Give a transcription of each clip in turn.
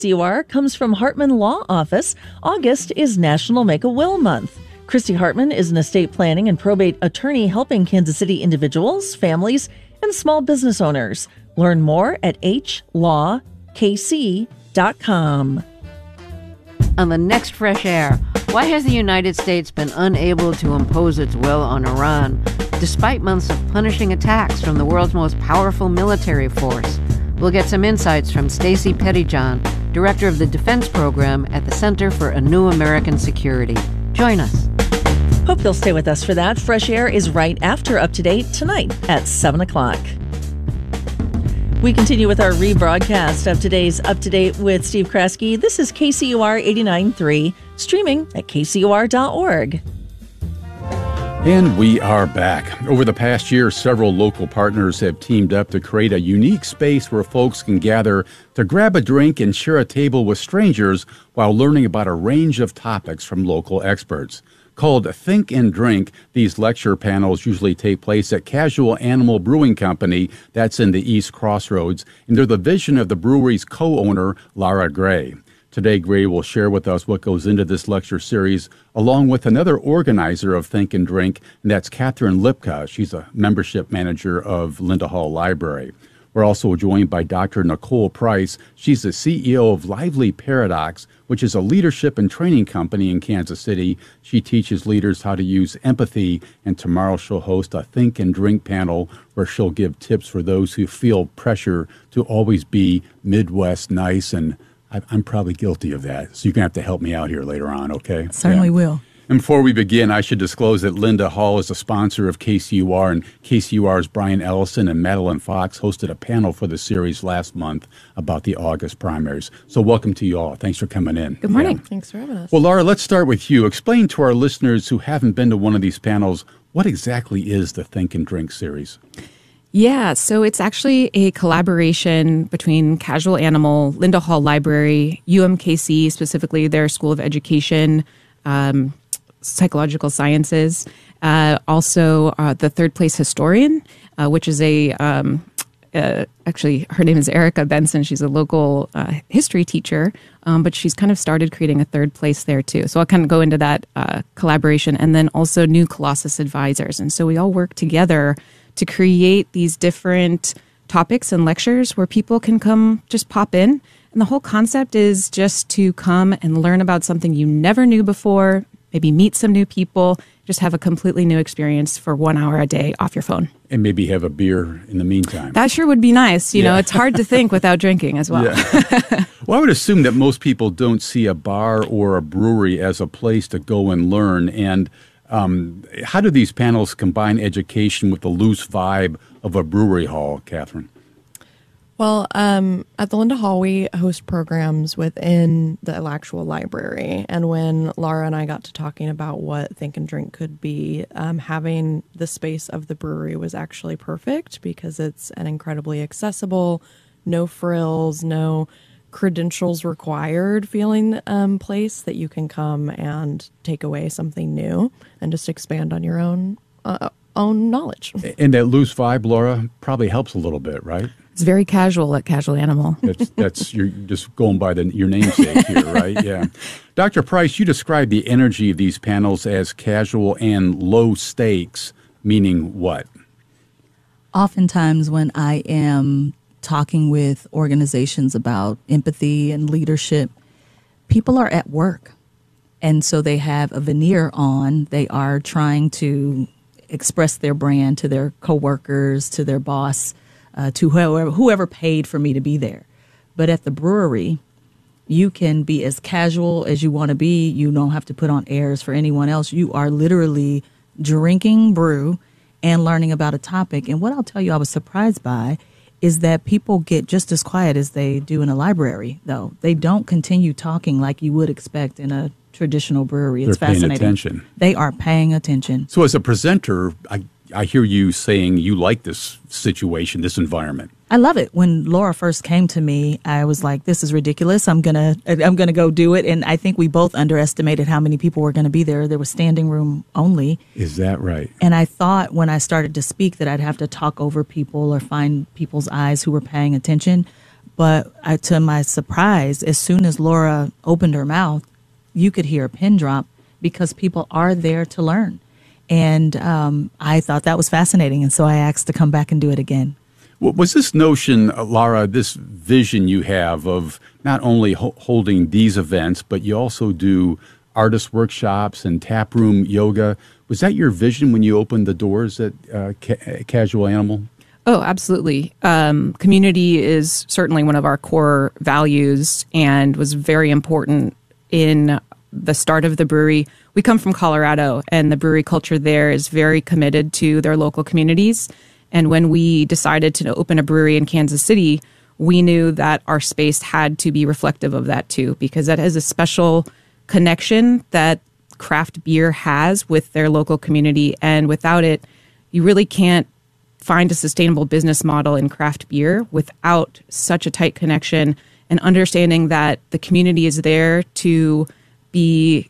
CUR comes from Hartman Law Office. August is National Make-A-Will Month. Christy Hartman is an estate planning and probate attorney helping Kansas City individuals, families, and small business owners. Learn more at hlawkc.com. On the next Fresh Air, why has the United States been unable to impose its will on Iran, despite months of punishing attacks from the world's most powerful military force? We'll get some insights from Stacey Pettyjohn, director of the Defense Program at the Center for a New American Security. Join us. Hope you'll stay with us for that. Fresh Air is right after Up to Date tonight at 7 o'clock. We continue with our rebroadcast of today's Up to Date with Steve Kraske. This is KCUR 89.3, streaming at kcur.org. And we are back. Over the past year, several local partners have teamed up to create a unique space where folks can gather to grab a drink and share a table with strangers while learning about a range of topics from local experts. Called Think and Drink, these lecture panels usually take place at Casual Animal Brewing Company, that's in the East Crossroads, and they're the vision of the brewery's co-owner, Lara Gray. Today, Gray will share with us what goes into this lecture series, along with another organizer of Think and Drink, and that's Catherine Lipka. She's a membership manager of Linda Hall Library. We're also joined by Dr. Nicole Price. She's the CEO of Lively Paradox, which is a leadership and training company in Kansas City. She teaches leaders how to use empathy, and tomorrow she'll host a Think and Drink panel where she'll give tips for those who feel pressure to always be Midwest nice, and I'm probably guilty of that. So you're going to have to help me out here later on, okay? Certainly will. And before we begin, I should disclose that Linda Hall is a sponsor of KCUR, and KCUR's Brian Ellison and Madeline Fox hosted a panel for the series last month about the August primaries. So welcome to you all. Thanks for coming in. Good morning. Yeah. Thanks for having us. Well, Laura, let's start with you. Explain to our listeners who haven't been to one of these panels, what exactly is the Think and Drink series? Yeah, so it's actually a collaboration between Casual Animal, Linda Hall Library, UMKC, specifically their School of Education, Psychological Sciences, also the Third Place Historian, which is actually her name is Erica Benson. She's a local history teacher, but she's kind of started creating a third place there too. So I'll kind of go into that collaboration, and then also New Colossus Advisors. And so we all work together to create these different topics and lectures where people can come just pop in. And the whole concept is just to come and learn about something you never knew before, maybe meet some new people, just have a completely new experience for 1 hour a day off your phone. And maybe have a beer in the meantime. That sure would be nice. You know, it's hard to think without drinking as well. Yeah. Well, I would assume that most people don't see a bar or a brewery as a place to go and learn. And how do these panels combine education with the loose vibe of a brewery hall, Catherine? Well, at the Linda Hall, we host programs within the actual library. And when Laura and I got to talking about what Think and Drink could be, having the space of the brewery was actually perfect because it's an incredibly accessible, no frills, no credentials required feeling place that you can come and take away something new and just expand on your own knowledge. And that loose vibe, Laura, probably helps a little bit, right? It's very casual at Casual Animal. That's you're just going by your namesake here, right? Yeah. Dr. Price, you described the energy of these panels as casual and low stakes, meaning what? Oftentimes when I am talking with organizations about empathy and leadership, people are at work. And so they have a veneer on. They are trying to express their brand to their coworkers, to their boss, to whoever paid for me to be there. But at the brewery, you can be as casual as you want to be. You don't have to put on airs for anyone else. You are literally drinking brew and learning about a topic. And what I'll tell you I was surprised by is that people get just as quiet as they do in a library, though. They don't continue talking like you would expect in a traditional brewery. It's fascinating. They're paying attention. They are paying attention. So as a presenter, I hear you saying you like this situation, this environment. I love it. When Laura first came to me, I was like, this is ridiculous. I'm gonna go do it. And I think we both underestimated how many people were going to be there. There was standing room only. Is that right? And I thought when I started to speak that I'd have to talk over people or find people's eyes who were paying attention. But to my surprise, as soon as Laura opened her mouth, you could hear a pin drop because people are there to learn. And I thought that was fascinating. And so I asked to come back and do it again. Was this notion, Lara, this vision you have of not only holding these events, but you also do artist workshops and taproom yoga, was that your vision when you opened the doors at Casual Animal? Oh, absolutely. Community is certainly one of our core values and was very important in the start of the brewery. We come from Colorado, and the brewery culture there is very committed to their local communities. And when we decided to open a brewery in Kansas City, we knew that our space had to be reflective of that too, because that is a special connection that craft beer has with their local community. And without it, you really can't find a sustainable business model in craft beer without such a tight connection and understanding that the community is there to be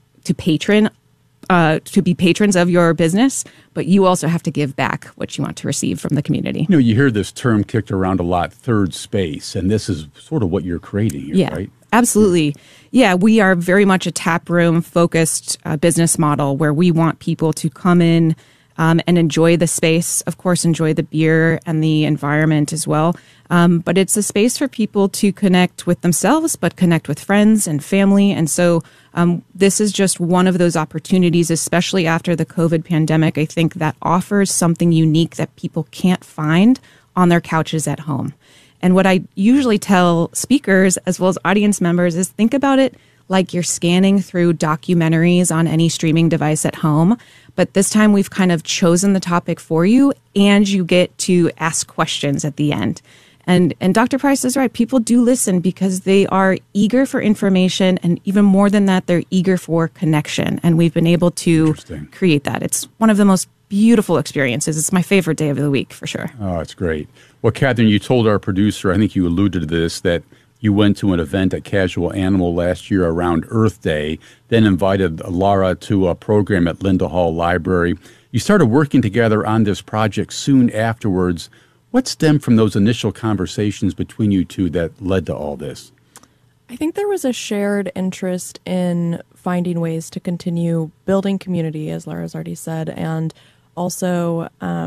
patrons of your business, but you also have to give back what you want to receive from the community. You know, you hear this term kicked around a lot, third space, and this is sort of what you're creating here, right? Absolutely. Yeah, we are very much a taproom focused business model where we want people to come in and enjoy the space, of course, enjoy the beer and the environment as well. But it's a space for people to connect with themselves, but connect with friends and family. And so this is just one of those opportunities, especially after the COVID pandemic, I think that offers something unique that people can't find on their couches at home. And what I usually tell speakers as well as audience members is think about it like you're scanning through documentaries on any streaming device at home. But this time we've kind of chosen the topic for you, and you get to ask questions at the end. And Dr. Price is right. People do listen because they are eager for information, and even more than that, they're eager for connection. And we've been able to create that. It's one of the most beautiful experiences. It's my favorite day of the week, for sure. Oh, it's great. Well, Catherine, you told our producer, I think you alluded to this, that you went to an event at Casual Animal last year around Earth Day, then invited Lara to a program at Linda Hall Library. You started working together on this project soon afterwards. What stemmed from those initial conversations between you two that led to all this? I think there was a shared interest in finding ways to continue building community, as Lara's already said, and also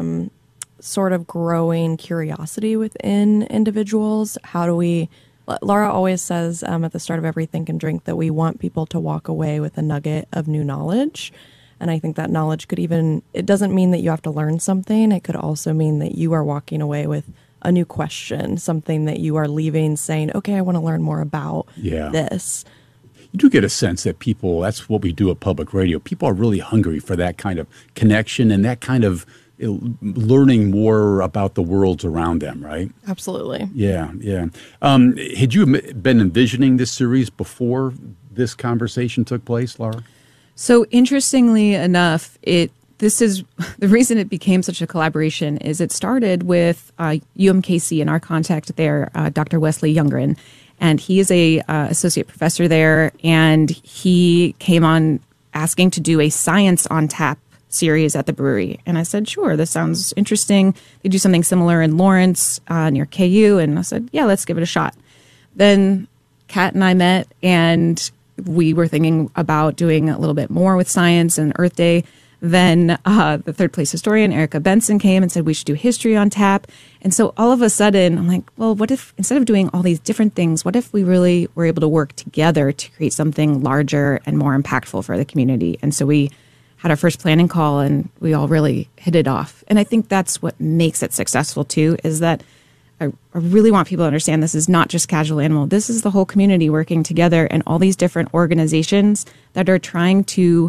sort of growing curiosity within individuals. How do we... Lara always says at the start of every Think and Drink that we want people to walk away with a nugget of new knowledge. And I think that knowledge could even, it doesn't mean that you have to learn something. It could also mean that you are walking away with a new question, something that you are leaving saying, okay, I want to learn more about this. You do get a sense that people, that's what we do at public radio, people are really hungry for that kind of connection and that kind of learning more about the worlds around them, right? Absolutely. Yeah. Had you been envisioning this series before this conversation took place, Lara? So interestingly enough, this is the reason it became such a collaboration is it started with UMKC and our contact there, Dr. Wesley Youngren, and he is a associate professor there, and he came on asking to do a Science on Tap series at the brewery. And I said, sure, this sounds interesting. They do something similar in Lawrence near KU. And I said, yeah, let's give it a shot. Then Kat and I met, and we were thinking about doing a little bit more with science and Earth Day. Then the third place historian, Erica Benson, came and said we should do History on Tap. And so all of a sudden, I'm like, well, what if instead of doing all these different things, what if we really were able to work together to create something larger and more impactful for the community? And so we had our first planning call, and we all really hit it off. And I think that's what makes it successful, too, is that I really want people to understand this is not just Casual Animal. This is the whole community working together and all these different organizations that are trying to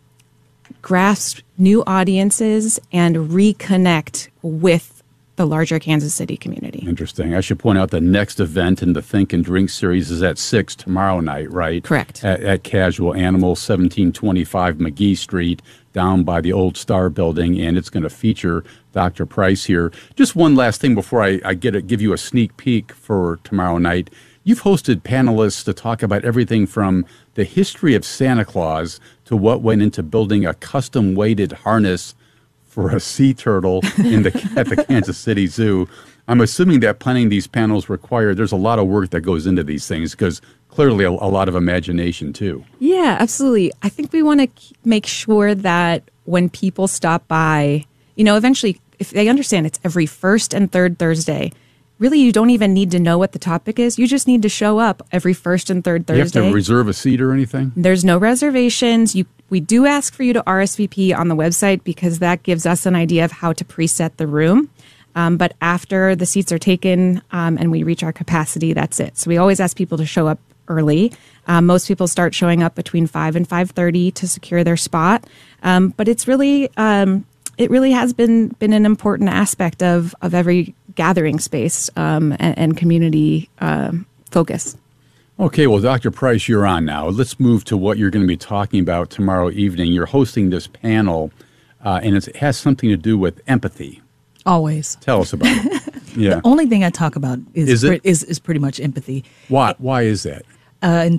grasp new audiences and reconnect with the larger Kansas City community. Interesting. I should point out the next event in the Think and Drink series is at 6 tomorrow night, right? Correct. At Casual Animal, 1725 McGee Street, down by the old Star Building, and it's going to feature Dr. Price here. Just one last thing before I give you a sneak peek for tomorrow night. You've hosted panelists to talk about everything from the history of Santa Claus to what went into building a custom-weighted harness for a sea turtle at the Kansas City Zoo. I'm assuming that planning these panels there's a lot of work that goes into these things because clearly a lot of imagination too. Yeah, absolutely. I think we want to make sure that when people stop by, eventually, if they understand it's every first and third Thursday, really you don't even need to know what the topic is. You just need to show up every first and third Thursday. You have to reserve a seat or anything? There's no reservations. We do ask for you to RSVP on the website because that gives us an idea of how to preset the room. But after the seats are taken and we reach our capacity, that's it. So we always ask people to show up early. Most people start showing up between 5 and 5:30 to secure their spot. But it's really, it really has been an important aspect of every gathering space and community focus. Okay, well, Dr. Price, you're on now. Let's move to what you're going to be talking about tomorrow evening. You're hosting this panel, and it has something to do with empathy. Always. Tell us about it. Yeah. The only thing I talk about is pretty much empathy. Why is that? In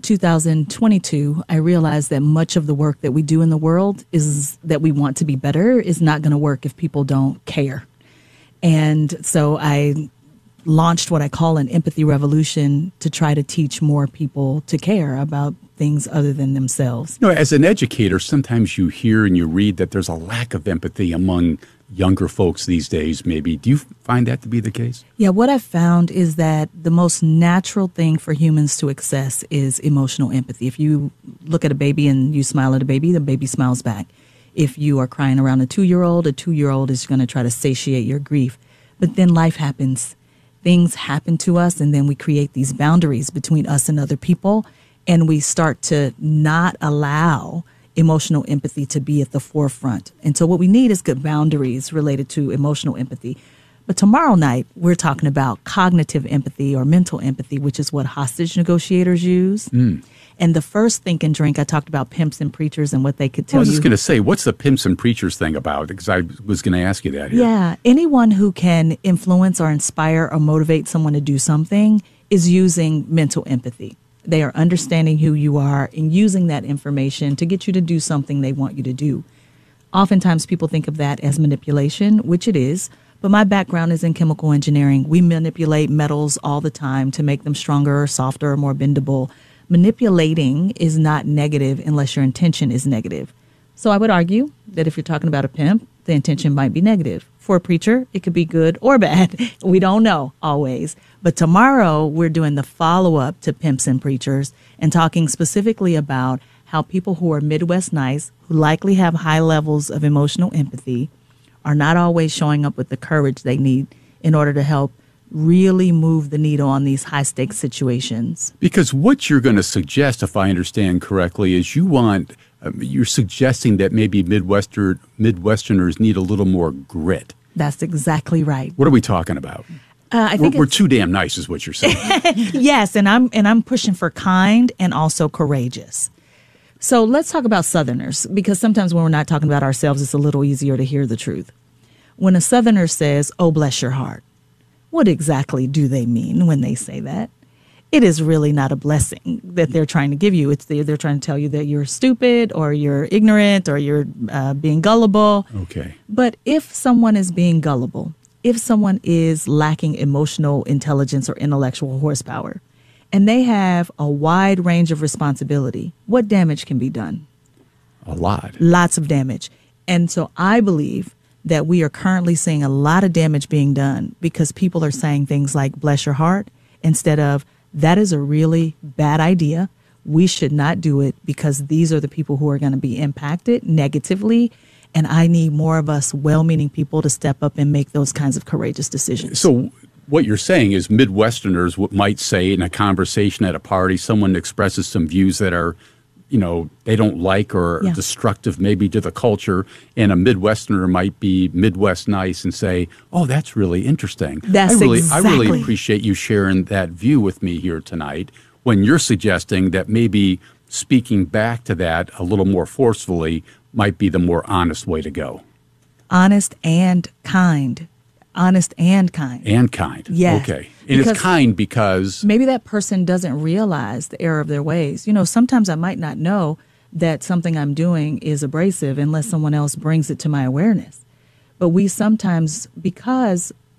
2022, I realized that much of the work that we do in the world is that we want to be better is not going to work if people don't care. And so I launched what I call an empathy revolution to try to teach more people to care about things other than themselves. As an educator, sometimes you hear and you read that there's a lack of empathy among younger folks these days, maybe. Do you find that to be the case? Yeah, what I've found is that the most natural thing for humans to access is emotional empathy. If you look at a baby and you smile at a baby, the baby smiles back. If you are crying around a 2-year-old is going to try to satiate your grief. But then life happens. Things happen to us, and then we create these boundaries between us and other people, and we start to not allow emotional empathy to be at the forefront. And so what we need is good boundaries related to emotional empathy. But tomorrow night, we're talking about cognitive empathy or mental empathy, which is what hostage negotiators use. And the first Think and Drink, I talked about pimps and preachers and what they could tell you. I was just going to say, what's the pimps and preachers thing about? Because I was going to ask you that here. Yeah, anyone who can influence or inspire or motivate someone to do something is using mental empathy. They are understanding who you are and using that information to get you to do something they want you to do. Oftentimes people think of that as manipulation, which it is. But my background is in chemical engineering. We manipulate metals all the time to make them stronger or softer or more bendable. Manipulating is not negative unless your intention is negative. So I would argue that if you're talking about a pimp, the intention might be negative. For a preacher, it could be good or bad. We don't know always. But tomorrow, we're doing the follow-up to Pimps and Preachers and talking specifically about how people who are Midwest nice, who likely have high levels of emotional empathy, are not always showing up with the courage they need in order to help really move the needle on these high-stakes situations. Because what you're going to suggest, if I understand correctly, is you're suggesting that maybe Midwesterners need a little more grit. That's exactly right. What are we talking about? I think we're too damn nice, is what you're saying. Yes, and I'm pushing for kind and also courageous. So let's talk about Southerners, because sometimes when we're not talking about ourselves, it's a little easier to hear the truth. When a Southerner says, "Oh, bless your heart," what exactly do they mean when they say that? It is really not a blessing that they're trying to give you. They're trying to tell you that you're stupid or you're ignorant or you're being gullible. Okay. But if someone is being gullible, if someone is lacking emotional intelligence or intellectual horsepower, and they have a wide range of responsibility, what damage can be done? A lot. Lots of damage. And so I believe that we are currently seeing a lot of damage being done because people are saying things like, "bless your heart," instead of, "that is a really bad idea. We should not do it because these are the people who are going to be impacted negatively. And I need more of us well-meaning people to step up and make those kinds of courageous decisions." So what you're saying is Midwesterners might say in a conversation at a party, someone expresses some views that are, they don't like or are destructive maybe to the culture, and a Midwesterner might be Midwest nice and say, "Oh, that's really interesting." I really appreciate you sharing that view with me here tonight when you're suggesting that maybe speaking back to that a little more forcefully might be the more honest way to go. Honest and kind. Honest and kind. And kind. Yes. Okay. And it's kind because maybe that person doesn't realize the error of their ways. Sometimes I might not know that something I'm doing is abrasive unless someone else brings it to my awareness. But we sometimes, because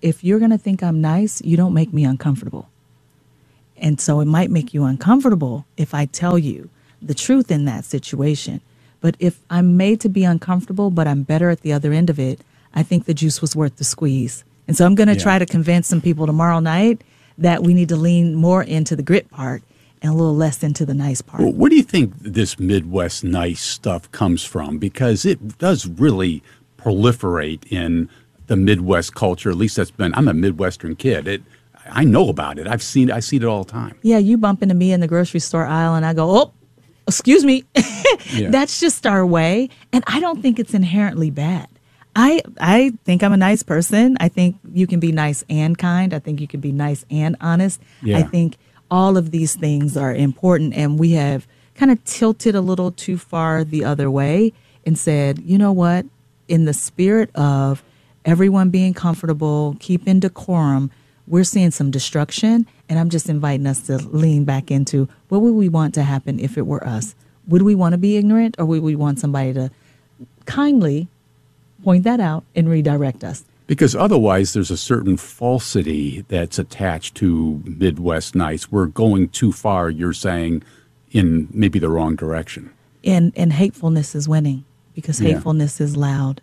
if you're going to think I'm nice, you don't make me uncomfortable. And so it might make you uncomfortable if I tell you the truth in that situation. But if I'm made to be uncomfortable, but I'm better at the other end of it, I think the juice was worth the squeeze. And so I'm going to try to convince some people tomorrow night that we need to lean more into the grit part and a little less into the nice part. Well, where do you think this Midwest nice stuff comes from? Because it does really proliferate in the Midwest culture. At least I'm a Midwestern kid. I know about it. I see it all the time. Yeah, you bump into me in the grocery store aisle and I go, oh, excuse me. That's just our way. And I don't think it's inherently bad. I think I'm a nice person. I think you can be nice and kind. I think you can be nice and honest. Yeah. I think all of these things are important, and we have kind of tilted a little too far the other way and said, you know what, in the spirit of everyone being comfortable, keeping decorum, we're seeing some destruction, and I'm just inviting us to lean back into what would we want to happen if it were us? Would we want to be ignorant, or would we want somebody to kindly point that out and redirect us? Because otherwise there's a certain falsity that's attached to Midwest nice. We're going too far, you're saying, in maybe the wrong direction. And hatefulness is winning because hatefulness is loud.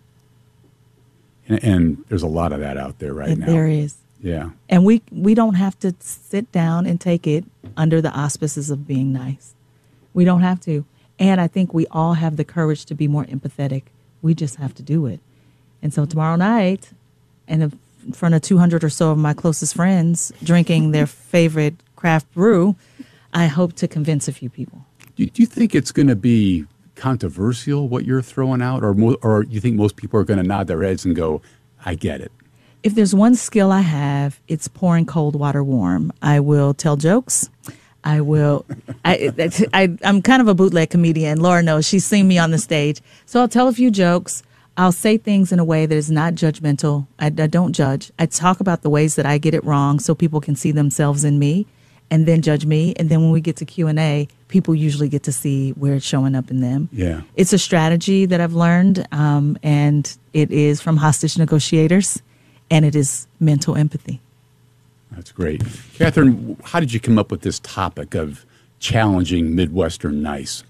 And there's a lot of that out there right now. There is. Yeah. And we don't have to sit down and take it under the auspices of being nice. We don't have to. And I think we all have the courage to be more empathetic. We just have to do it. And so tomorrow night, in front of 200 or so of my closest friends drinking their favorite craft brew, I hope to convince a few people. Do you think it's going to be controversial what you're throwing out, or you think most people are going to nod their heads and go, I get it? If there's one skill I have, it's pouring cold water warm. I will tell jokes. I'm kind of a bootleg comedian. Laura knows. She's seen me on the stage. So I'll tell a few jokes. I'll say things in a way that is not judgmental. I don't judge. I talk about the ways that I get it wrong so people can see themselves in me and then judge me. And then when we get to Q&A, people usually get to see where it's showing up in them. Yeah. It's a strategy that I've learned, and it is from hostage negotiators, and it is mental empathy. That's great. Catherine, how did you come up with this topic of challenging Midwestern nice?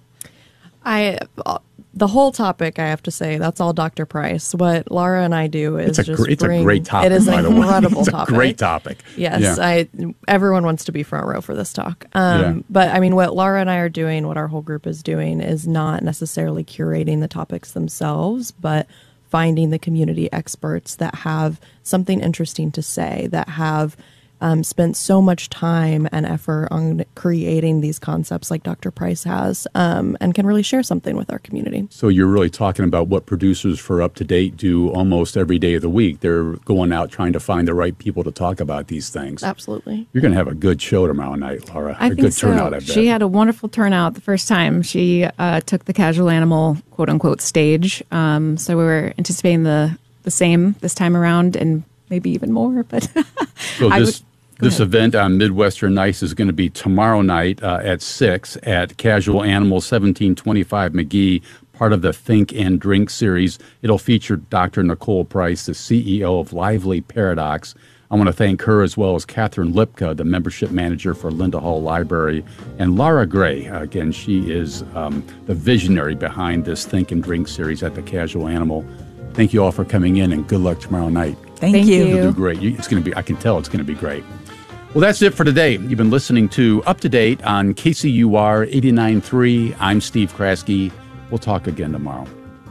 The whole topic, I have to say, that's all Dr. Price. What Laura and I do is it's a great topic. It is by an the way. incredible It's topic. a great topic. Yes, Yeah. Everyone wants to be front row for this talk. But I mean, what Laura and I are doing, what our whole group is doing, is not necessarily curating the topics themselves, but finding the community experts that have something interesting to say, that have spent so much time and effort on creating these concepts like Dr. Price has, and can really share something with our community. So you're really talking about what producers for Up to Date do almost every day of the week. They're going out trying to find the right people to talk about these things. Absolutely. You're going to have a good show tomorrow night, Laura. I a think good so. turnout, I bet. She had a wonderful turnout the first time she took the Casual Animal quote-unquote stage. So we were anticipating the same this time around and maybe even more. But So this event on Midwestern Nice is going to be tomorrow night at 6 at Casual Animal, 1725 McGee, part of the Think and Drink series. It'll feature Dr. Nicole Price, the CEO of Lively Paradox. I want to thank her as well as Catherine Lipka, the membership manager for Linda Hall Library, and Laura Gray. Again, she is the visionary behind this Think and Drink series at the Casual Animal. Thank you all for coming in, and good luck tomorrow night. Thank you. You'll do great. It's going to be. I can tell it's going to be great. Well, that's it for today. You've been listening to Up to Date on KCUR 89.3. I'm Steve Kraske. We'll talk again tomorrow.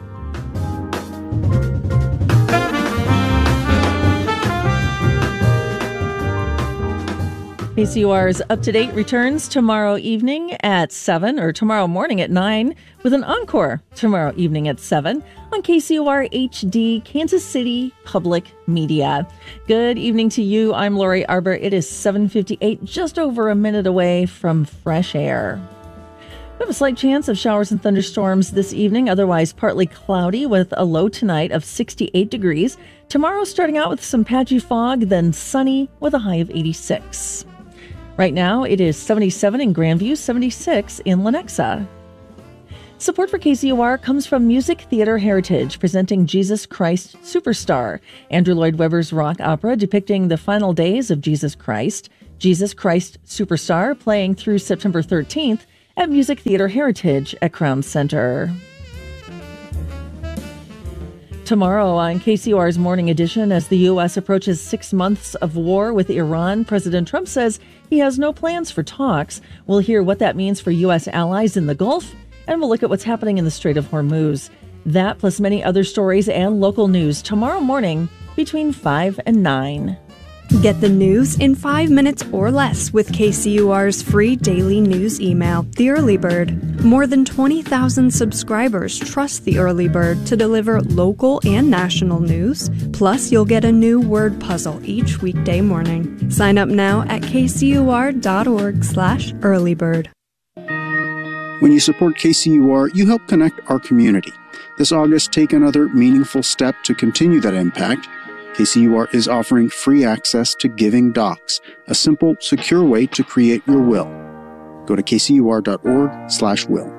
KCUR's Up to Date returns tomorrow evening at 7, or tomorrow morning at 9, with an encore tomorrow evening at 7 on KCUR HD, Kansas City Public Media. Good evening to you. I'm Lori Arbor. It is 7:58, just over a minute away from fresh air. We have a slight chance of showers and thunderstorms this evening, otherwise partly cloudy with a low tonight of 68 degrees. Tomorrow starting out with some patchy fog, then sunny with a high of 86. Right now, it is 77 in Grandview, 76 in Lenexa. Support for KCUR comes from Music Theater Heritage, presenting Jesus Christ Superstar, Andrew Lloyd Webber's rock opera depicting the final days of Jesus Christ Superstar, playing through September 13th at Music Theater Heritage at Crown Center. Tomorrow on KCUR's Morning Edition, as the U.S. approaches 6 months of war with Iran, President Trump says he has no plans for talks. We'll hear what that means for U.S. allies in the Gulf, and we'll look at what's happening in the Strait of Hormuz. That, plus many other stories and local news tomorrow morning between 5 and 9. Get the news in 5 minutes or less with KCUR's free daily news email, The Early Bird. More than 20,000 subscribers trust The Early Bird to deliver local and national news. Plus, you'll get a new word puzzle each weekday morning. Sign up now at kcur.org/earlybird. When you support KCUR, you help connect our community. This August, take another meaningful step to continue that impact. KCUR is offering free access to Giving Docs, a simple, secure way to create your will. Go to kcur.org/will.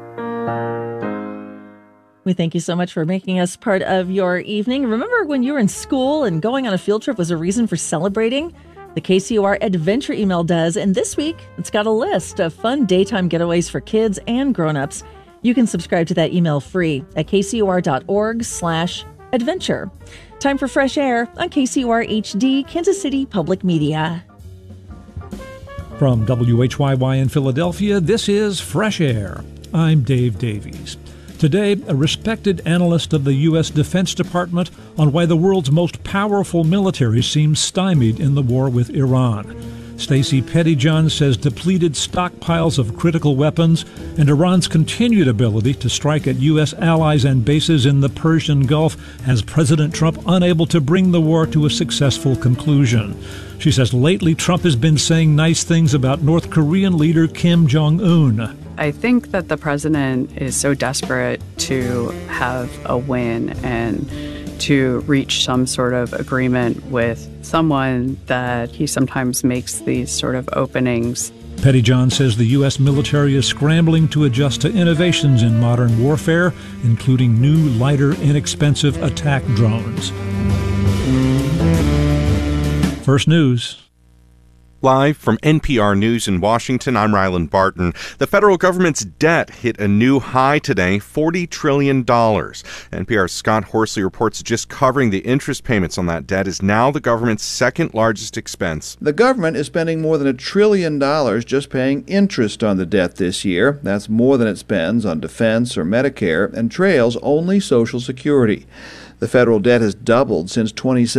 We thank you so much for making us part of your evening. Remember when you were in school and going on a field trip was a reason for celebrating? The KCUR Adventure email does, and this week it's got a list of fun daytime getaways for kids and grown-ups. You can subscribe to that email free at kcur.org/adventure. Time for Fresh Air on KCUR HD, Kansas City Public Media. From WHYY in Philadelphia, this is Fresh Air. I'm Dave Davies. Today, a respected analyst of the U.S. Defense Department on why the world's most powerful military seems stymied in the war with Iran. Stacey Pettyjohn says depleted stockpiles of critical weapons and Iran's continued ability to strike at U.S. allies and bases in the Persian Gulf has President Trump unable to bring the war to a successful conclusion. She says lately Trump has been saying nice things about North Korean leader Kim Jong-un. I think that the president is so desperate to have a win and to reach some sort of agreement with someone that he sometimes makes these sort of openings. Pettyjohn says the U.S. military is scrambling to adjust to innovations in modern warfare, including new, lighter, inexpensive attack drones. First News. Live from NPR News in Washington, I'm Ryland Barton. The federal government's debt hit a new high today, $40 trillion. NPR's Scott Horsley reports just covering the interest payments on that debt is now the government's second largest expense. The government is spending more than $1 trillion just paying interest on the debt this year. That's more than it spends on defense or Medicare and trails only Social Security. The federal debt has doubled since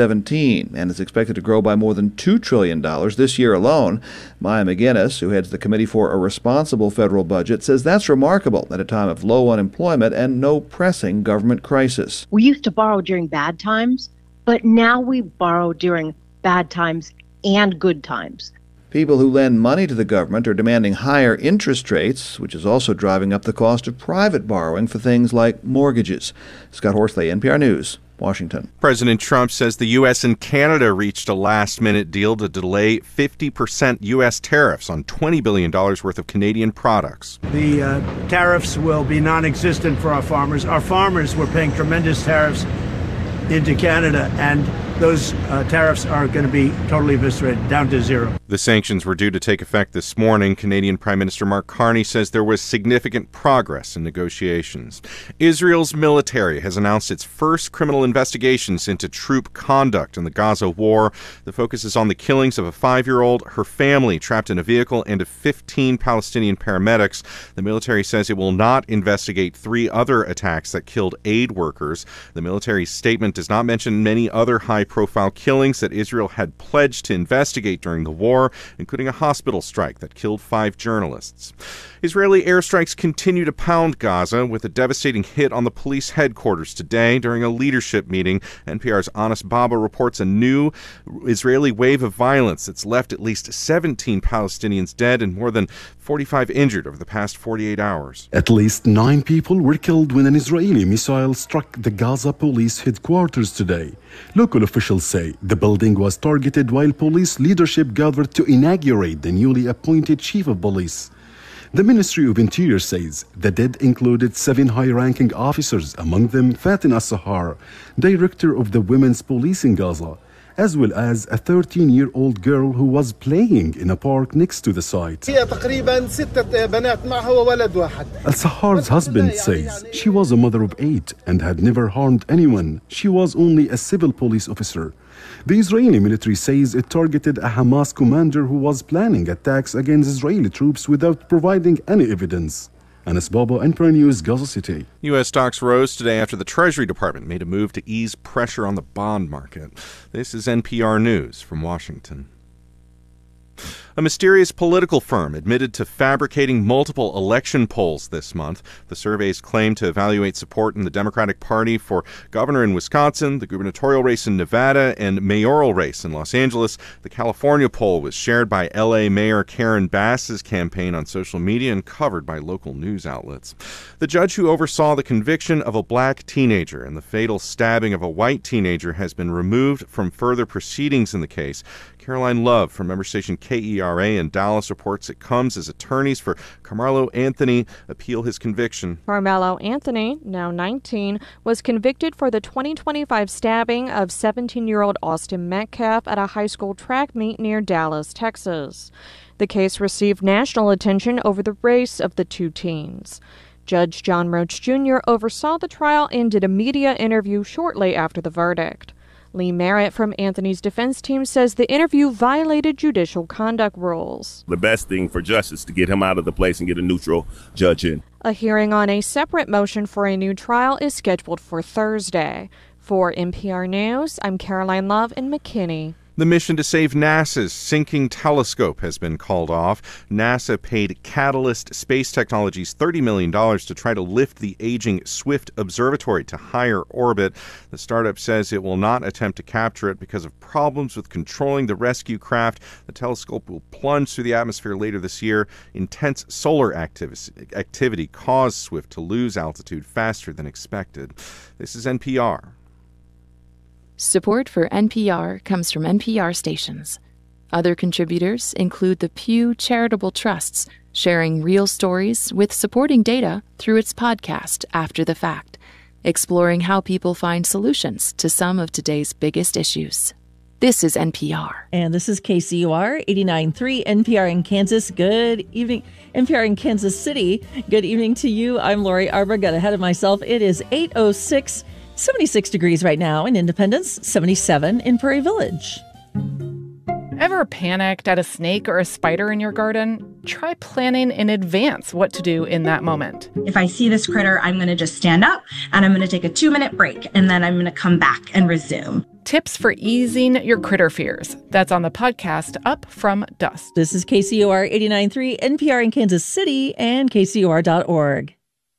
2017 and is expected to grow by more than $2 trillion this year alone. Maya McGinnis, who heads the Committee for a Responsible Federal Budget, says that's remarkable at a time of low unemployment and no pressing government crisis. We used to borrow during bad times, but now we borrow during bad times and good times. People who lend money to the government are demanding higher interest rates, which is also driving up the cost of private borrowing for things like mortgages. Scott Horsley, NPR News, Washington. President Trump says the U.S. and Canada reached a last-minute deal to delay 50% U.S. tariffs on $20 billion worth of Canadian products. The tariffs will be non-existent for our farmers. Our farmers were paying tremendous tariffs into Canada, and those tariffs are going to be totally eviscerated, down to zero. The sanctions were due to take effect this morning. Canadian Prime Minister Mark Carney says there was significant progress in negotiations. Israel's military has announced its first criminal investigations into troop conduct in the Gaza war. The focus is on the killings of a 5-year-old, her family trapped in a vehicle, and of 15 Palestinian paramedics. The military says it will not investigate 3 other attacks that killed aid workers. The military statement does not mention many other high-profile killings that Israel had pledged to investigate during the war, including a hospital strike that killed 5 journalists. Israeli airstrikes continue to pound Gaza with a devastating hit on the police headquarters today during a leadership meeting. NPR's Anas Baba reports a new Israeli wave of violence that's left at least 17 Palestinians dead and more than 45 injured over the past 48 hours. At least 9 people were killed when an Israeli missile struck the Gaza police headquarters today. Local officials say the building was targeted while police leadership gathered to inaugurate the newly appointed chief of police. The Ministry of Interior says the dead included 7 high-ranking officers, among them Fatin Al-Sahar, director of the Women's Police in Gaza, as well as a 13-year-old girl who was playing in a park next to the site. Al-Sahar's husband says she was a mother of 8 and had never harmed anyone. She was only a civil police officer. The Israeli military says it targeted a Hamas commander who was planning attacks against Israeli troops without providing any evidence. Anas Baba, NPR News, Gaza City. U.S. stocks rose today after the Treasury Department made a move to ease pressure on the bond market. This is NPR News from Washington. A mysterious political firm admitted to fabricating multiple election polls this month. The surveys claim to evaluate support in the Democratic Party for governor in Wisconsin, the gubernatorial race in Nevada, and mayoral race in Los Angeles. The California poll was shared by L.A. Mayor Karen Bass's campaign on social media and covered by local news outlets. The judge who oversaw the conviction of a black teenager and the fatal stabbing of a white teenager has been removed from further proceedings in the case. Caroline Love from member station KERA in Dallas reports it comes as attorneys for Carmelo Anthony appeal his conviction. Carmelo Anthony, now 19, was convicted for the 2025 stabbing of 17-year-old Austin Metcalf at a high school track meet near Dallas, Texas. The case received national attention over the race of the two teens. Judge John Roach Jr. oversaw the trial and did a media interview shortly after the verdict. Lee Merritt from Anthony's defense team says the interview violated judicial conduct rules. The best thing for justice to get him out of the place and get a neutral judge in. A hearing on a separate motion for a new trial is scheduled for Thursday. For NPR News, I'm Caroline Love in McKinney. The mission to save NASA's sinking telescope has been called off. NASA paid Catalyst Space Technologies $30 million to try to lift the aging Swift Observatory to higher orbit. The startup says it will not attempt to capture it because of problems with controlling the rescue craft. The telescope will plunge through the atmosphere later this year. Intense solar activity caused Swift to lose altitude faster than expected. This is NPR. Support for NPR comes from NPR stations. Other contributors include the Pew Charitable Trusts, sharing real stories with supporting data through its podcast After the Fact, exploring how people find solutions to some of today's biggest issues. This is NPR. And this is KCUR 89.3 NPR in Kansas. Good evening. NPR in Kansas City. Good evening to you. I'm Lori Arbor. Got ahead of myself. It is 8:06. 76 degrees right now in Independence, 77 in Prairie Village. Ever panicked at a snake or a spider in your garden? Try planning in advance what to do in that moment. If I see this critter, I'm going to just stand up and I'm going to take a 2-minute break and then I'm going to come back and resume. Tips for easing your critter fears. That's on the podcast Up From Dusk. This is KCUR 89.3 NPR in Kansas City and KCUR.org.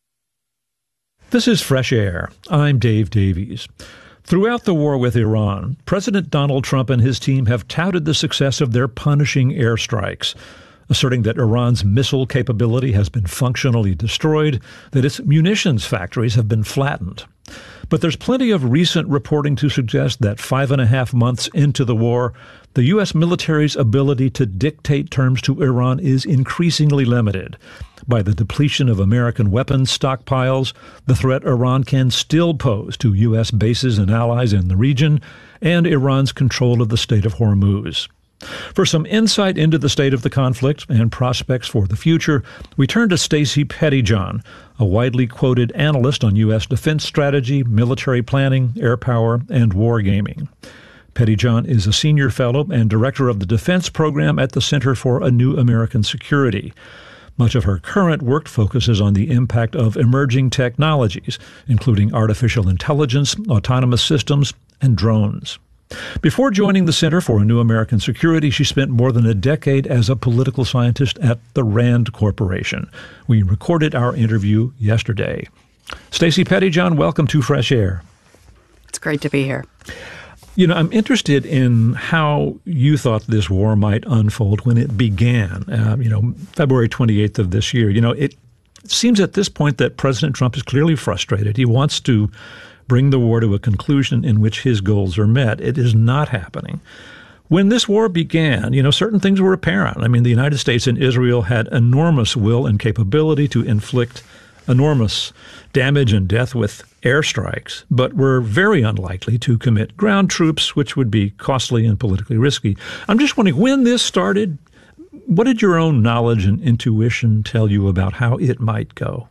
This is Fresh Air. I'm Dave Davies. Throughout the war with Iran, President Donald Trump and his team have touted the success of their punishing airstrikes, asserting that Iran's missile capability has been functionally destroyed, that its munitions factories have been flattened. But there's plenty of recent reporting to suggest that 5.5 months into the war, the U.S. military's ability to dictate terms to Iran is increasingly limited by the depletion of American weapons stockpiles, the threat Iran can still pose to U.S. bases and allies in the region, and Iran's control of the Strait of Hormuz. For some insight into the state of the conflict and prospects for the future, we turn to Stacey Pettyjohn, a widely quoted analyst on U.S. defense strategy, military planning, air power, and wargaming. Pettyjohn is a senior fellow and director of the defense program at the Center for a New American Security. Much of her current work focuses on the impact of emerging technologies, including artificial intelligence, autonomous systems, and drones. Before joining the Center for a New American Security, she spent more than a decade as a political scientist at the RAND Corporation. We recorded our interview yesterday. Stacey Pettyjohn, welcome to Fresh Air. It's great to be here. You know, I'm interested in how you thought this war might unfold when it began, February 28th of this year. It seems at this point that President Trump is clearly frustrated. He wants to bring the war to a conclusion in which his goals are met. It is not happening. When this war began, certain things were apparent. I mean, the United States and Israel had enormous will and capability to inflict enormous damage and death with airstrikes, but were very unlikely to commit ground troops, which would be costly and politically risky. I'm just wondering, when this started, what did your own knowledge and intuition tell you about how it might go?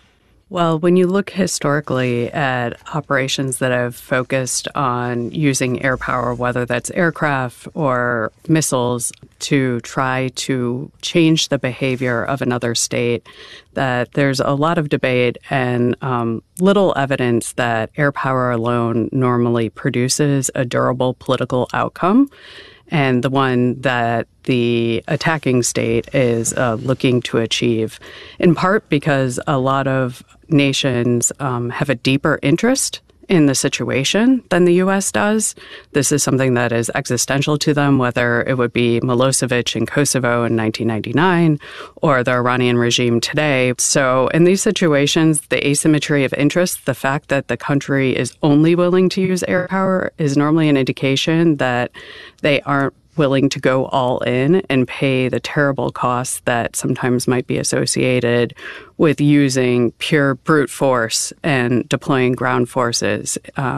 Well, when you look historically at operations that have focused on using air power, whether that's aircraft or missiles, to try to change the behavior of another state, that there's a lot of debate and little evidence that air power alone normally produces a durable political outcome, and the one that the attacking state is looking to achieve, in part because a lot of nations have a deeper interest in the situation than the U.S. does. This is something that is existential to them, whether it would be Milosevic in Kosovo in 1999 or the Iranian regime today. So in these situations, the asymmetry of interest, the fact that the country is only willing to use air power, is normally an indication that they aren't willing to go all in and pay the terrible costs that sometimes might be associated with using pure brute force and deploying ground forces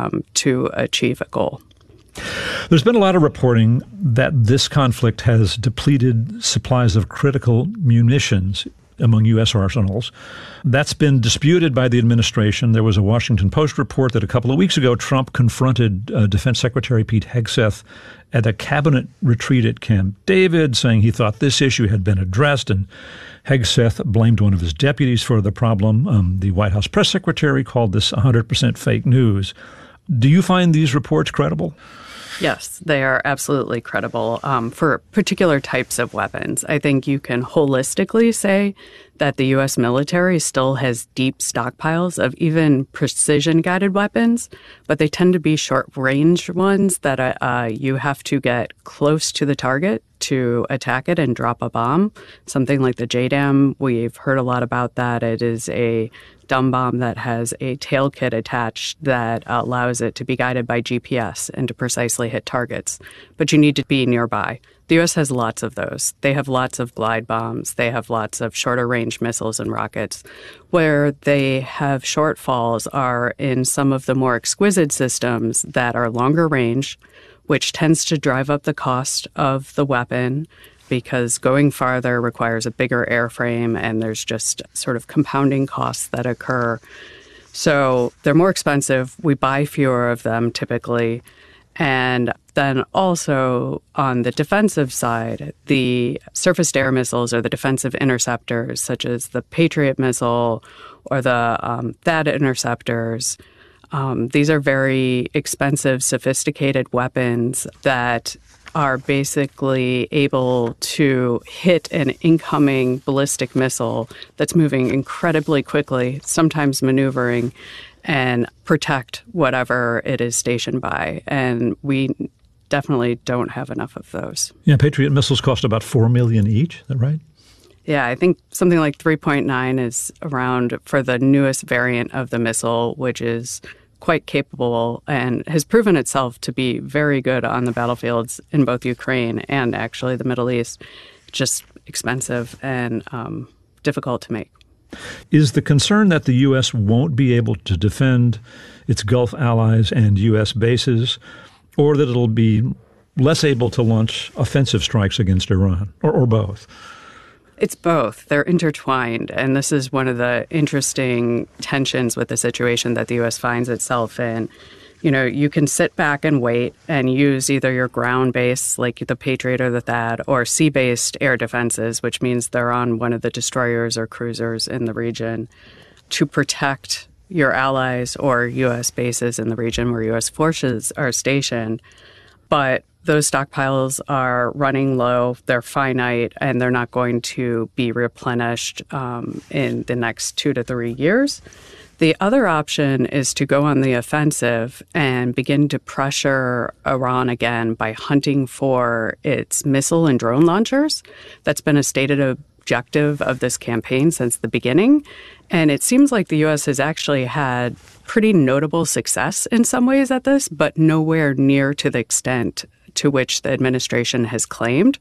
to achieve a goal. There's been a lot of reporting that this conflict has depleted supplies of critical munitions among U.S. arsenals. That's been disputed by the administration. There was a Washington Post report that a couple of weeks ago, Trump confronted Defense Secretary Pete Hegseth at a cabinet retreat at Camp David, saying he thought this issue had been addressed, and Hegseth blamed one of his deputies for the problem. The White House press secretary called this 100% fake news. Do you find these reports credible? Yes, they are absolutely credible for particular types of weapons. I think you can holistically say that the U.S. military still has deep stockpiles of even precision-guided weapons, but they tend to be short-range ones that you have to get close to the target to attack it and drop a bomb. Something like the JDAM, we've heard a lot about that. It is a dumb bomb that has a tail kit attached that allows it to be guided by GPS and to precisely hit targets. But you need to be nearby. The U.S. has lots of those. They have lots of glide bombs. They have lots of shorter range missiles and rockets. Where they have shortfalls are in some of the more exquisite systems that are longer range, which tends to drive up the cost of the weapon, because going farther requires a bigger airframe and there's just sort of compounding costs that occur. So they're more expensive. We buy fewer of them typically. And then also on the defensive side, the surface-to-air missiles or the defensive interceptors, such as the Patriot missile or the THAAD interceptors, these are very expensive, sophisticated weapons that are basically able to hit an incoming ballistic missile that's moving incredibly quickly, sometimes maneuvering, and protect whatever it is stationed by. And we definitely don't have enough of those. Yeah, Patriot missiles cost about $4 million each, is that right? Yeah, I think something like 3.9 is around for the newest variant of the missile, which is quite capable and has proven itself to be very good on the battlefields in both Ukraine and actually the Middle East. Just expensive and difficult to make. Is the concern that the U.S. won't be able to defend its Gulf allies and U.S. bases, or that it'll be less able to launch offensive strikes against Iran, or both? It's both. They're intertwined. And this is one of the interesting tensions with the situation that the U.S. finds itself in. You know, you can sit back and wait and use either your ground-based, like the Patriot or the THAAD, or sea-based air defenses, which means they're on one of the destroyers or cruisers in the region, to protect your allies or U.S. bases in the region where U.S. forces are stationed. But those stockpiles are running low, they're finite, and they're not going to be replenished in the next 2 to 3 years. The other option is to go on the offensive and begin to pressure Iran again by hunting for its missile and drone launchers. That's been a stated objective of this campaign since the beginning. And it seems like the U.S. has actually had pretty notable success in some ways at this, but nowhere near to the extent to which the administration has claimed.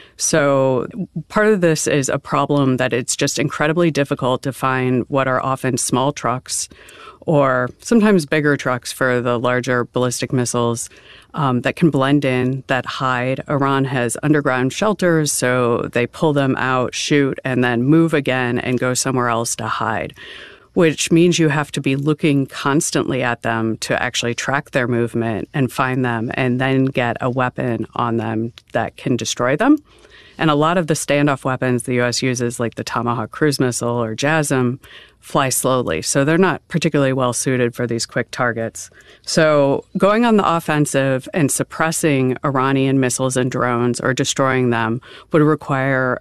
So part of this is a problem that it's just incredibly difficult to find what are often small trucks or sometimes bigger trucks for the larger ballistic missiles that can blend in, that hide. Iran has underground shelters, so they pull them out, shoot, and then move again and go somewhere else to hide, which means you have to be looking constantly at them to actually track their movement and find them and then get a weapon on them that can destroy them. And a lot of the standoff weapons the U.S. uses, like the Tomahawk cruise missile or JASSM, fly slowly. So they're not particularly well suited for these quick targets. So going on the offensive and suppressing Iranian missiles and drones or destroying them would require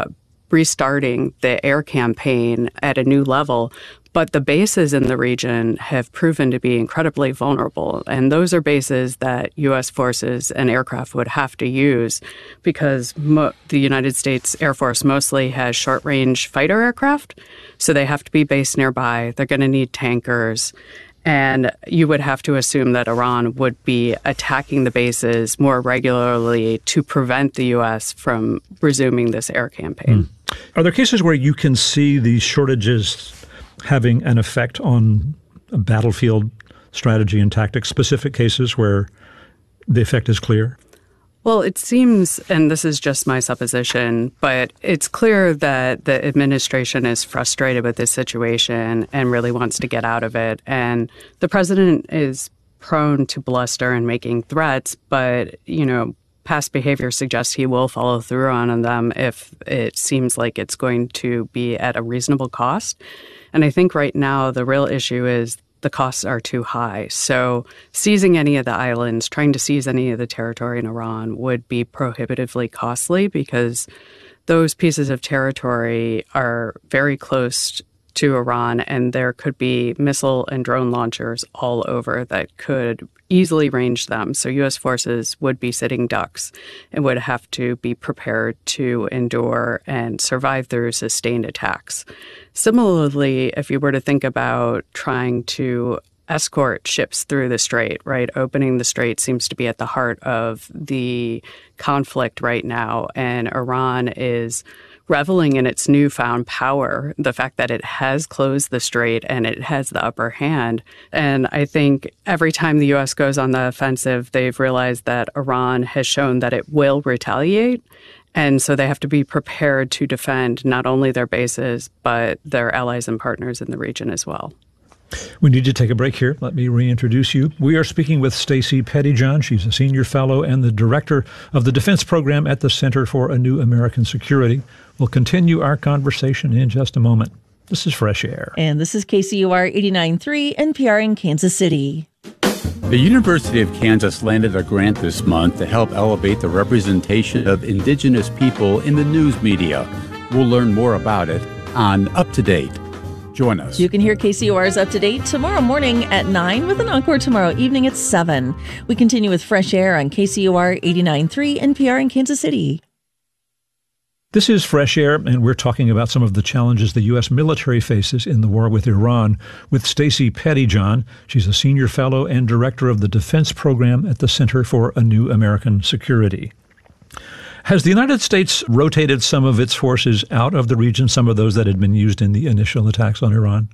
restarting the air campaign at a new level. But the bases in the region have proven to be incredibly vulnerable. And those are bases that U.S. forces and aircraft would have to use because the United States Air Force mostly has short-range fighter aircraft. So they have to be based nearby. They're going to need tankers. And you would have to assume that Iran would be attacking the bases more regularly to prevent the U.S. from resuming this air campaign. Are there cases where you can see these shortages having an effect on a battlefield strategy and tactics, specific cases where the effect is clear? Well, it seems, and this is just my supposition, but it's clear that the administration is frustrated with this situation and really wants to get out of it. And the president is prone to bluster and making threats, but, past behavior suggests he will follow through on them if it seems like it's going to be at a reasonable cost. And I think right now the real issue is the costs are too high. So seizing any of the islands, trying to seize any of the territory in Iran would be prohibitively costly because those pieces of territory are very close to Iran, and there could be missile and drone launchers all over that could easily range them. So U.S. forces would be sitting ducks and would have to be prepared to endure and survive through sustained attacks. Similarly, if you were to think about trying to escort ships through the strait, right? Opening the strait seems to be at the heart of the conflict right now, and Iran is reveling in its newfound power, the fact that it has closed the strait and it has the upper hand. And I think every time the U.S. goes on the offensive, they've realized that Iran has shown that it will retaliate. And so they have to be prepared to defend not only their bases, but their allies and partners in the region as well. We need to take a break here. Let me reintroduce you. We are speaking with Stacey Pettyjohn. She's a senior fellow and the director of the defense program at the Center for a New American Security. We'll continue our conversation in just a moment. This is Fresh Air. And this is KCUR 89.3 NPR in Kansas City. The University of Kansas landed a grant this month to help elevate the representation of indigenous people in the news media. We'll learn more about it on Up to Date. Join us. You can hear KCUR's Up to Date tomorrow morning at 9 with an encore tomorrow evening at 7. We continue with Fresh Air on KCUR 89.3 NPR in Kansas City. This is Fresh Air, and we're talking about some of the challenges the U.S. military faces in the war with Iran with Stacey Pettyjohn. She's a senior fellow and director of the defense program at the Center for a New American Security. Has the United States rotated some of its forces out of the region, some of those that had been used in the initial attacks on Iran?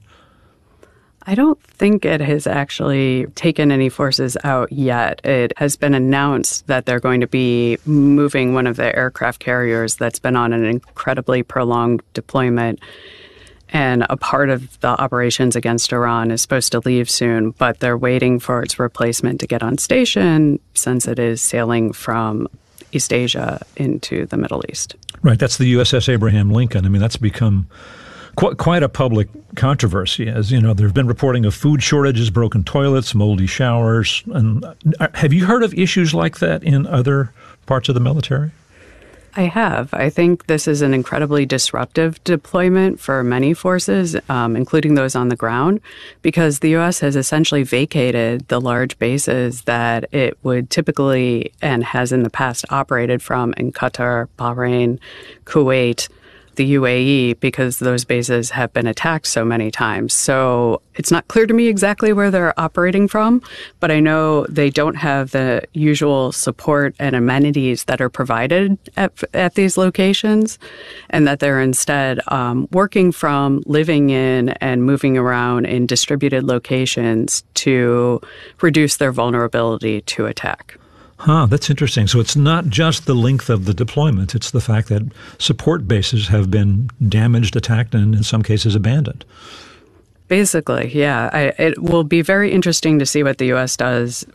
I don't think it has actually taken any forces out yet. It has been announced that they're going to be moving one of the aircraft carriers that's been on an incredibly prolonged deployment. And a part of the operations against Iran is supposed to leave soon, but they're waiting for its replacement to get on station since it is sailing from East Asia into the Middle East. Right. That's the USS Abraham Lincoln. I mean, that's become quite a public controversy. As you know, there have been reporting of food shortages, broken toilets, moldy showers. And have you heard of issues like that in other parts of the military? I have. I think this is an incredibly disruptive deployment for many forces, including those on the ground, because the U.S. has essentially vacated the large bases that it would typically and has in the past operated from in Qatar, Bahrain, Kuwait, the UAE because those bases have been attacked so many times. So it's not clear to me exactly where they're operating from, but I know they don't have the usual support and amenities that are provided at these locations, and that they're instead working from, living in, and moving around in distributed locations to reduce their vulnerability to attack. That's interesting. So it's not just the length of the deployment, it's the fact that support bases have been damaged, attacked, and in some cases abandoned. Basically, yeah. It will be very interesting to see what the U.S. does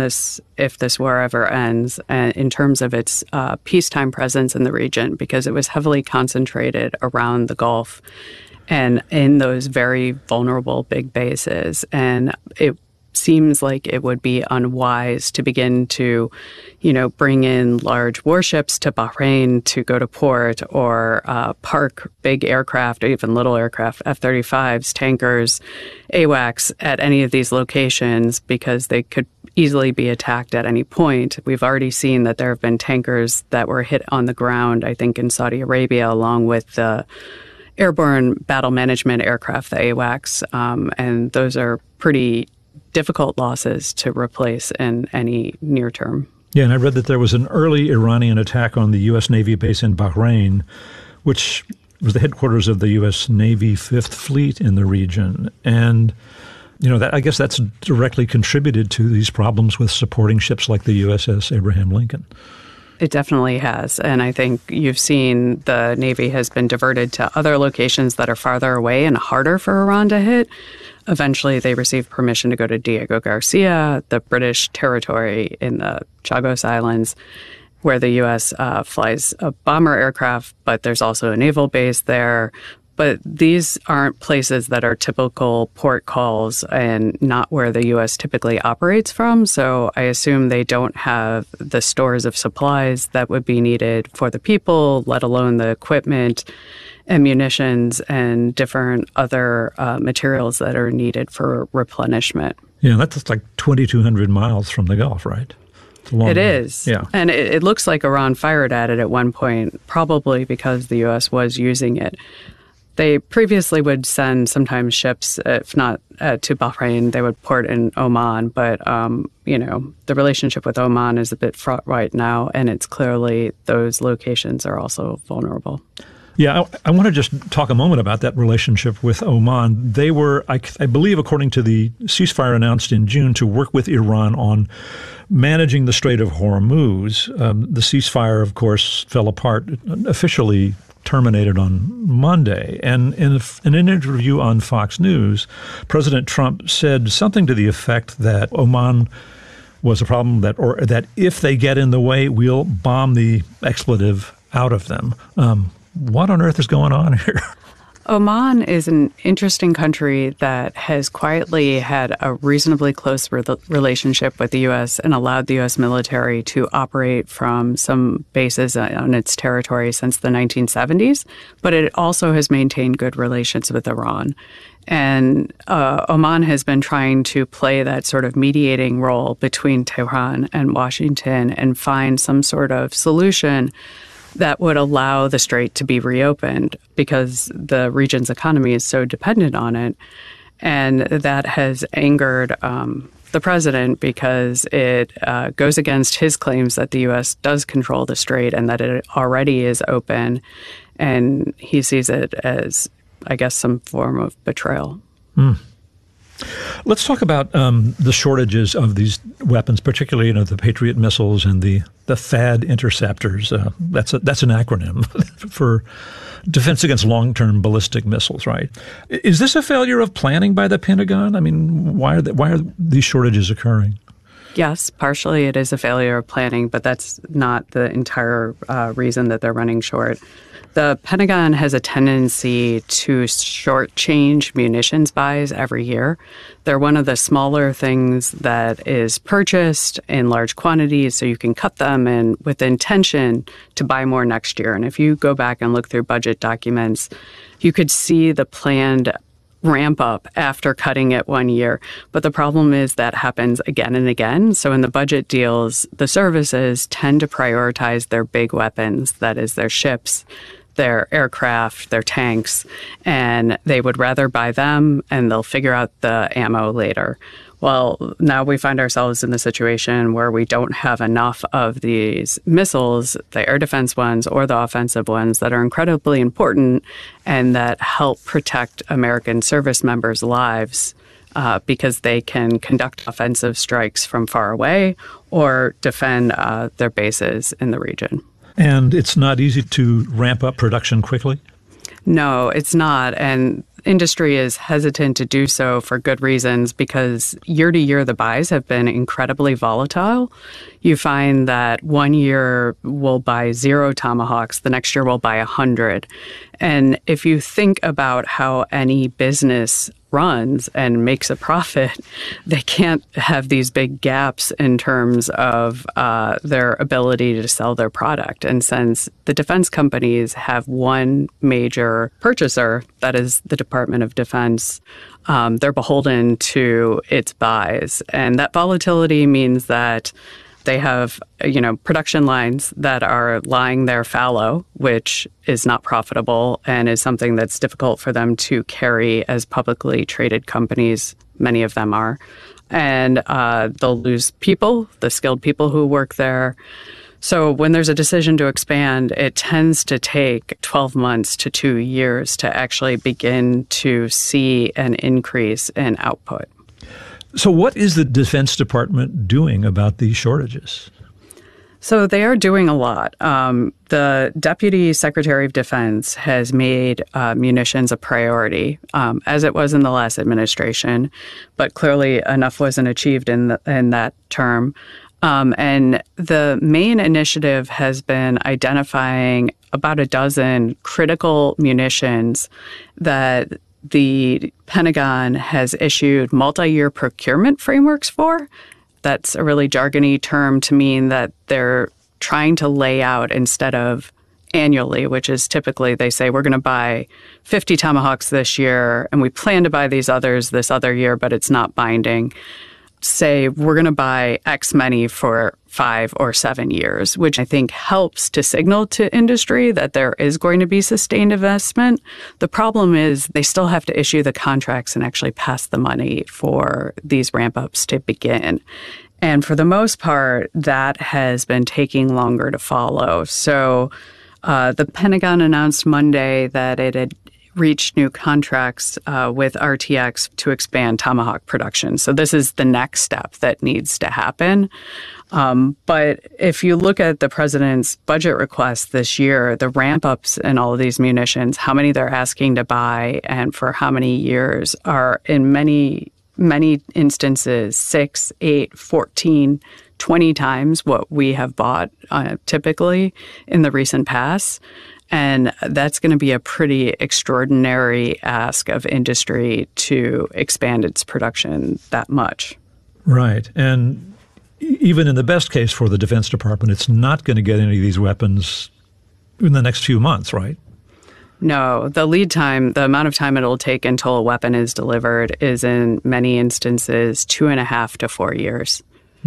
if this war ever ends, in terms of its peacetime presence in the region, because it was heavily concentrated around the Gulf and in those very vulnerable big bases. And it seems like it would be unwise to begin to, bring in large warships to Bahrain to go to port, or park big aircraft, or even little aircraft, F-35s, tankers, AWACS at any of these locations, because they could easily be attacked at any point. We've already seen that there have been tankers that were hit on the ground, I think in Saudi Arabia, along with the airborne battle management aircraft, the AWACS, and those are pretty difficult losses to replace in any near term. Yeah, and I read that there was an early Iranian attack on the U.S. Navy base in Bahrain, which was the headquarters of the U.S. Navy Fifth Fleet in the region. And, I guess that's directly contributed to these problems with supporting ships like the USS Abraham Lincoln. It definitely has. And I think you've seen the Navy has been diverted to other locations that are farther away and harder for Iran to hit. Eventually, they received permission to go to Diego Garcia, the British territory in the Chagos Islands, where the U.S. flies a bomber aircraft, but there's also a naval base there. But these aren't places that are typical port calls and not where the U.S. typically operates from. So I assume they don't have the stores of supplies that would be needed for the people, let alone the equipment and munitions and different other materials that are needed for replenishment. Yeah, that's like 2,200 miles from the Gulf, right? It is. Yeah. And it looks like Iran fired at it at one point, probably because the U.S. was using it. They previously would send sometimes ships, if not to Bahrain, they would port in Oman. But, the relationship with Oman is a bit fraught right now, and it's clearly those locations are also vulnerable. Yeah, I want to just talk a moment about that relationship with Oman. They were, I believe, according to the ceasefire announced in June, to work with Iran on managing the Strait of Hormuz. The ceasefire, of course, fell apart, officially terminated on Monday. And in an interview on Fox News, President Trump said something to the effect that Oman was a problem, that if they get in the way, we'll bomb the expletive out of them. What on earth is going on here? Oman is an interesting country that has quietly had a reasonably close relationship with the U.S. and allowed the U.S. military to operate from some bases on its territory since the 1970s. But it also has maintained good relations with Iran. And Oman has been trying to play that sort of mediating role between Tehran and Washington and find some sort of solution that would allow the strait to be reopened, because the region's economy is so dependent on it. And that has angered the president, because it goes against his claims that the U.S. does control the strait and that it already is open. And he sees it as, I guess, some form of betrayal. Let's talk about the shortages of these weapons, particularly the Patriot missiles and the THAAD interceptors. That's an acronym for Defense Against Long-Term Ballistic Missiles, right? Is this a failure of planning by the Pentagon? I mean, why are these shortages occurring? Yes, partially it is a failure of planning, but that's not the entire reason that they're running short. The Pentagon has a tendency to shortchange munitions buys every year. They're one of the smaller things that is purchased in large quantities, so you can cut them and with intention to buy more next year. And if you go back and look through budget documents, you could see the planned ramp up after cutting it 1 year. But the problem is that happens again and again. So in the budget deals, the services tend to prioritize their big weapons, that is their ships, their aircraft, their tanks, and they would rather buy them and they'll figure out the ammo later. Well, now we find ourselves in the situation where we don't have enough of these missiles, the air defense ones or the offensive ones, that are incredibly important and that help protect American service members' lives because they can conduct offensive strikes from far away or defend their bases in the region. And it's not easy to ramp up production quickly? No, it's not. And industry is hesitant to do so for good reasons because year to year the buys have been incredibly volatile. You find that one year we'll buy 0 Tomahawks, the next year we'll buy 100. And if you think about how any business runs and makes a profit, they can't have these big gaps in terms of their ability to sell their product. And since the defense companies have one major purchaser, that is the Department of Defense, they're beholden to its buys. And that volatility means that they have, production lines that are lying there fallow, which is not profitable and is something that's difficult for them to carry as publicly traded companies. Many of them are. And they'll lose people, the skilled people who work there. So when there's a decision to expand, it tends to take 12 months to 2 years to actually begin to see an increase in output. So what is the Defense Department doing about these shortages? So they are doing a lot. The Deputy Secretary of Defense has made munitions a priority, as it was in the last administration, but clearly enough wasn't achieved in that term. And the main initiative has been identifying about a dozen critical munitions that the Pentagon has issued multi-year procurement frameworks for. That's a really jargony term to mean that they're trying to lay out instead of annually, which is typically they say we're going to buy 50 Tomahawks this year and we plan to buy these others this other year, but it's not binding. Say we're going to buy X many for 5 or 7 years, which I think helps to signal to industry that there is going to be sustained investment. The problem is they still have to issue the contracts and actually pass the money for these ramp-ups to begin. And for the most part, that has been taking longer to follow. So the Pentagon announced Monday that it had reached new contracts with RTX to expand Tomahawk production. So this is the next step that needs to happen. But if you look at the president's budget request this year, the ramp-ups in all of these munitions, how many they're asking to buy and for how many years are in many instances 6, 8, 14, 20 times what we have bought typically in the recent past. And that's going to be a pretty extraordinary ask of industry to expand its production that much. Right. And even in the best case for the Defense Department, it's not going to get any of these weapons in the next few months, right? No, the lead time, the amount of time it'll take until a weapon is delivered is in many instances 2.5 to 4 years.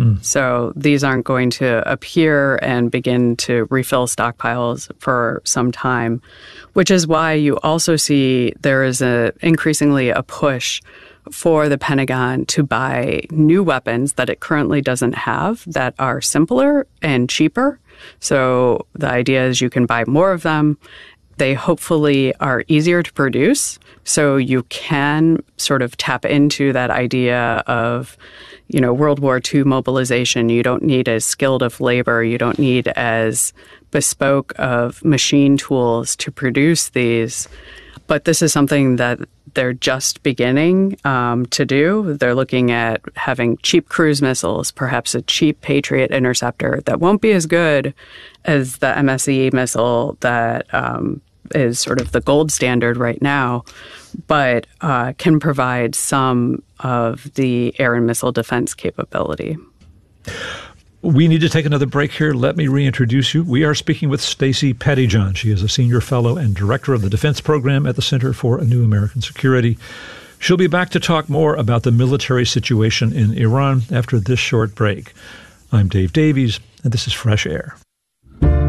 So these aren't going to appear and begin to refill stockpiles for some time, which is why you also see there is increasingly a push for the Pentagon to buy new weapons that it currently doesn't have that are simpler and cheaper. So the idea is you can buy more of them. They hopefully are easier to produce, so you can sort of tap into that idea of, World War II mobilization. You don't need as skilled of labor. You don't need as bespoke of machine tools to produce these. But this is something that they're just beginning to do. They're looking at having cheap cruise missiles, perhaps a cheap Patriot interceptor that won't be as good as the MSE missile that is sort of the gold standard right now, but can provide some of the air and missile defense capability. We need to take another break here. Let me reintroduce you. We are speaking with Stacey Pettyjohn. She is a senior fellow and director of the defense program at the Center for a New American Security. She'll be back to talk more about the military situation in Iran after this short break. I'm Dave Davies, and this is Fresh Air.